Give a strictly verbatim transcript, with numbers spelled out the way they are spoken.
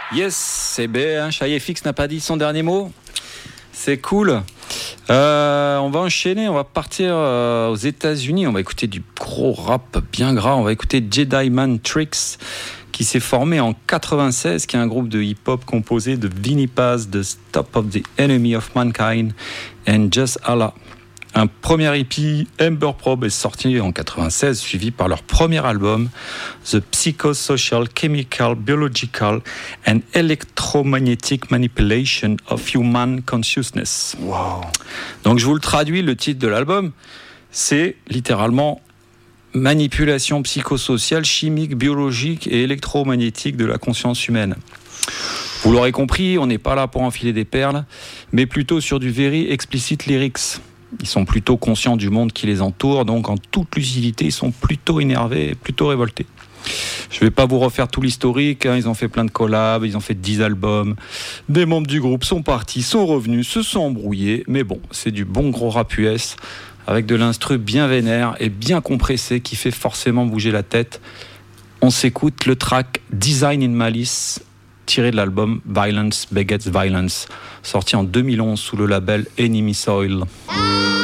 Yes, c'est bien. Chai F X n'a pas dit son dernier mot. C'est cool. Euh, on va enchaîner, on va partir euh, aux États-Unis. On va écouter du gros rap bien gras. On va écouter Jedi Man Tricks, qui s'est formé en quatre-vingt-seize, qui est un groupe de hip-hop composé de Vinnie Paz, de Stop of the Enemy of Mankind and Just Allah. Un premier E P, Ember Probe, est sorti en quatre-vingt-seize, suivi par leur premier album, The Psychosocial, Chemical, Biological and Electromagnetic Manipulation of Human Consciousness. Wow. Donc je vous le traduis, le titre de l'album, c'est littéralement manipulation psychosociale, chimique, biologique et électromagnétique de la conscience humaine. Vous l'aurez compris, on n'est pas là pour enfiler des perles, mais plutôt sur du very explicit lyrics. Ils sont plutôt conscients du monde qui les entoure, donc en toute lucidité, ils sont plutôt énervés, plutôt révoltés. Je ne vais pas vous refaire tout l'historique, hein, ils ont fait plein de collabs, ils ont fait dix albums, des membres du groupe sont partis, sont revenus, se sont embrouillés, mais bon, c'est du bon gros rap U S, avec de l'instru bien vénère et bien compressé, qui fait forcément bouger la tête. On s'écoute le track Design in Malice, tiré de l'album Violence Begets Violence, sorti en deux mille onze sous le label Enemy Soil.